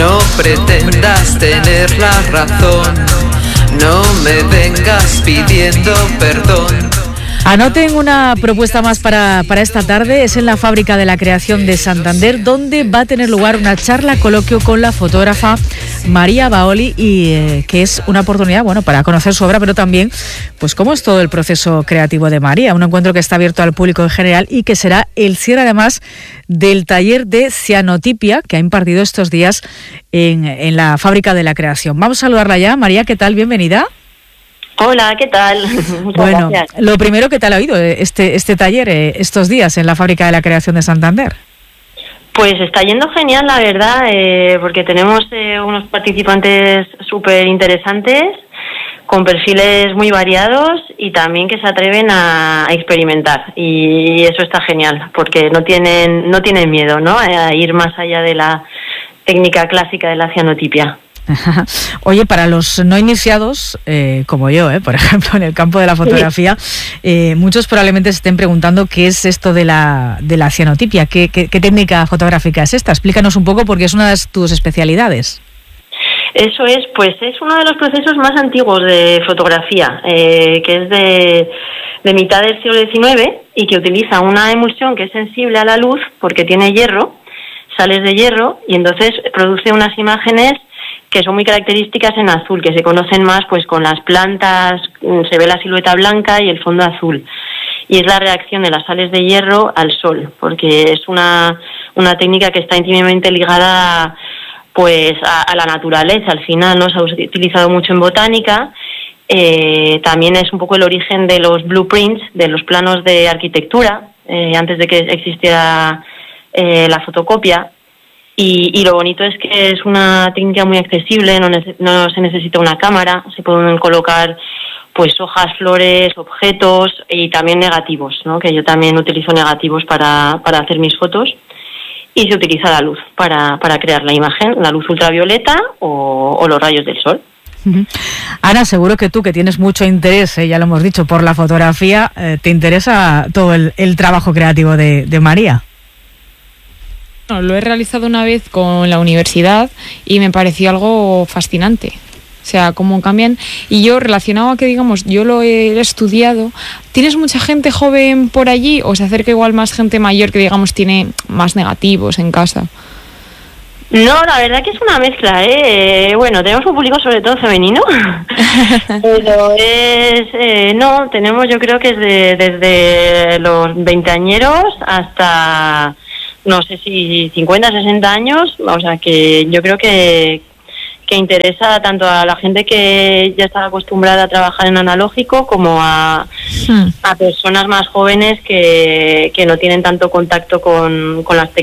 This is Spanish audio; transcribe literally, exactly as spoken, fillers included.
No pretendas tener la razón, no me vengas pidiendo perdón. Anoten una propuesta más para, para esta tarde. Es en la Fábrica de la Creación de Santander, donde va a tener lugar una charla coloquio con la fotógrafa María Baoli, y eh, que es una oportunidad, bueno, para conocer su obra, pero también, pues, cómo es todo el proceso creativo de María. Un encuentro que está abierto al público en general y que será el cierre, además, del taller de cianotipia que ha impartido estos días en, en la Fábrica de la Creación. Vamos a saludarla ya. María, ¿qué tal? Bienvenida. Hola, ¿qué tal? Muchas bueno, gracias. Lo primero, ¿qué tal ha oído este, este taller eh, estos días en la Fábrica de la Creación de Santander? Pues está yendo genial, la verdad, eh, porque tenemos eh, unos participantes súper interesantes, con perfiles muy variados y también que se atreven a, a experimentar. Y eso está genial, porque no tienen, no tienen miedo, ¿no?, a ir más allá de la técnica clásica de la cianotipia. Oye, para los no iniciados, eh, como yo, eh, por ejemplo, en el campo de la fotografía, eh, muchos probablemente se estén preguntando qué es esto de la, de la cianotipia, ¿Qué, qué, qué técnica fotográfica es esta. Explícanos un poco, porque es una de tus especialidades. Eso es, pues es uno de los procesos más antiguos de fotografía, eh, que es de, de mitad del siglo diecinueve y que utiliza una emulsión que es sensible a la luz porque tiene hierro, sales de hierro, y entonces produce unas imágenes que son muy características en azul, que se conocen más pues con las plantas, se ve la silueta blanca y el fondo azul. Y es la reacción de las sales de hierro al sol, porque es una, una técnica que está íntimamente ligada pues a, a la naturaleza. Al final, ¿no?, se ha utilizado mucho en botánica. Eh, también es un poco el origen de los blueprints, de los planos de arquitectura, eh, antes de que existiera eh, la fotocopia. Y, y lo bonito es que es una técnica muy accesible, no, nece- no se necesita una cámara, se pueden colocar pues hojas, flores, objetos y también negativos, ¿no?, que yo también utilizo negativos para, para hacer mis fotos, y se utiliza la luz para, para crear la imagen, la luz ultravioleta o, o los rayos del sol. Ana, seguro que tú, que tienes mucho interés, eh, ya lo hemos dicho, por la fotografía, eh, te interesa todo el, el trabajo creativo de, de María. No, lo he realizado una vez con la universidad y me pareció algo fascinante. O sea, cómo cambian. Y yo, relacionado a que, digamos, yo lo he estudiado, ¿tienes mucha gente joven por allí o se acerca igual más gente mayor que, digamos, tiene más negativos en casa? No, la verdad que es una mezcla, ¿eh? Bueno, tenemos un público sobre todo femenino, pero es, eh, no, tenemos, yo creo que es de, desde los veinteañeros hasta, no sé si cincuenta, sesenta años, o sea que yo creo que, que interesa tanto a la gente que ya está acostumbrada a trabajar en analógico como a, hmm. a personas más jóvenes que, que no tienen tanto contacto con, con las tecnologías.